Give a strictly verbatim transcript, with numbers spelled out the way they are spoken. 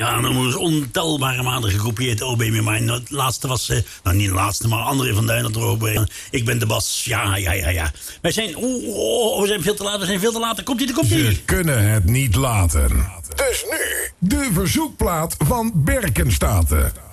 Ja, dan hebben we ontelbare malen gekopieerd O B met mij. Nou, het laatste was, uh, nou niet de laatste, maar André van Duin dat er ook bij. Ik ben de Bas, ja, ja, ja, ja. Wij zijn, oh, oh, we zijn veel te laat, we zijn veel te laat. Komt ie, komt ie. Ze kunnen het niet laten. Dus nu de verzoekplaat van Berkenstaten.